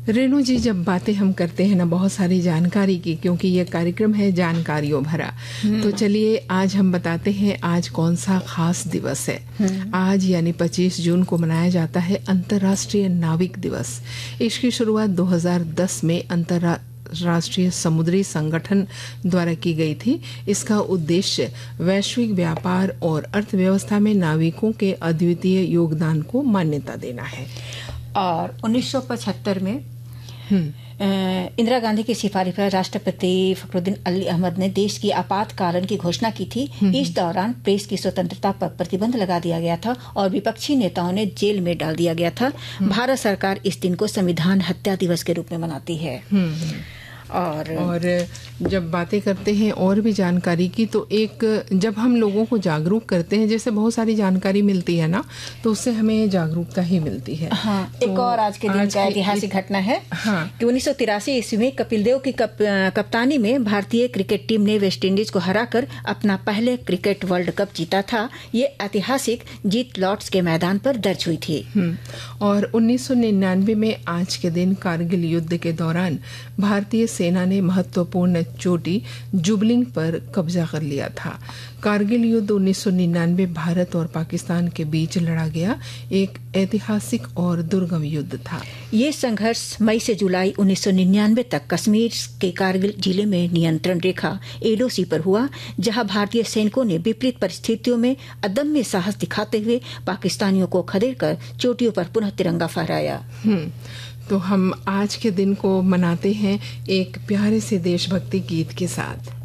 रेणु जी, जब बातें हम करते हैं ना बहुत सारी जानकारी की, क्योंकि ये कार्यक्रम है जानकारियों भरा, तो चलिए आज हम बताते हैं आज कौन सा खास दिवस है। आज यानी 25 जून को मनाया जाता है अंतर्राष्ट्रीय नाविक दिवस। इसकी शुरुआत 2010 में अंतर्राष्ट्रीय समुद्री संगठन द्वारा की गई थी। इसका उद्देश्य वैश्विक व्यापार और अर्थव्यवस्था में नाविकों के अद्वितीय योगदान को मान्यता देना है। और 1975 में इंदिरा गांधी की सिफारिश पर राष्ट्रपति फखरुद्दीन अली अहमद ने देश की आपातकालीन की घोषणा की थी। इस दौरान प्रेस की स्वतंत्रता पर प्रतिबंध लगा दिया गया था और विपक्षी नेताओं ने जेल में डाल दिया गया था। भारत सरकार इस दिन को संविधान हत्या दिवस के रूप में मनाती है। और जब बातें करते हैं और भी जानकारी की, तो एक जब हम लोगों को जागरूक करते हैं, जैसे बहुत सारी जानकारी मिलती है ना, तो उससे हमें जागरूकता ही मिलती है। हाँ, तो एक और आज के दिन का ऐतिहासिक घटना है कि 1983 ईस्वी में कपिल देव की कप्तानी में भारतीय क्रिकेट टीम ने वेस्ट इंडीज को हराकर अपना पहले क्रिकेट वर्ल्ड कप जीता था। ये ऐतिहासिक जीत लॉर्ड्स के मैदान पर दर्ज हुई थी। और 1999 में आज के दिन कारगिल युद्ध के दौरान भारतीय सेना ने महत्वपूर्ण चोटी जुबलिंग पर कब्जा कर लिया था। कारगिल युद्ध 1999 भारत और पाकिस्तान के बीच लड़ा गया एक ऐतिहासिक और दुर्गम युद्ध था। ये संघर्ष मई से जुलाई 1999 तक कश्मीर के कारगिल जिले में नियंत्रण रेखा एलओसी पर हुआ, जहां भारतीय सैनिकों ने विपरीत परिस्थितियों में अदम्य साहस दिखाते हुए पाकिस्तानियों को खदेड़कर चोटियों पर पुनः तिरंगा फहराया। तो हम आज के दिन को मनाते हैं एक प्यारे से देशभक्ति गीत के साथ।